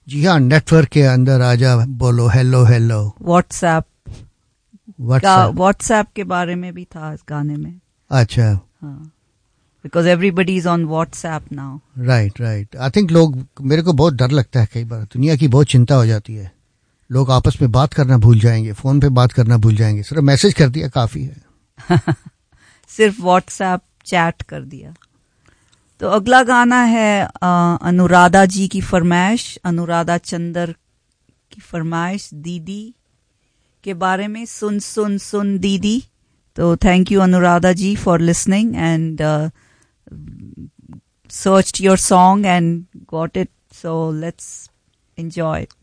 जी हाँ, नेटवर्क के अंदर आजा, बोलो हेलो हेलो। व्हाट्सएप के बारे में भी था इस गाने में। अच्छा, हाँ, because everybody is on WhatsApp now. Right. I think लोग, मेरे को बहुत डर लगता है कई बार, दुनिया की बहुत चिंता हो जाती है, लोग आपस में बात करना भूल जाएंगे, फोन पे बात करना भूल जाएंगे, सिर्फ मैसेज कर दिया काफी है। सिर्फ व्हाट्सएप चैट कर दिया। तो अगला गाना है अनुराधा जी की फरमाइश, अनुराधा चंदर की फरमाइश, दीदी के बारे में। सुन सुन सुन दीदी। तो thank you Anuradha ji for listening and searched your song and got it, so let's enjoy.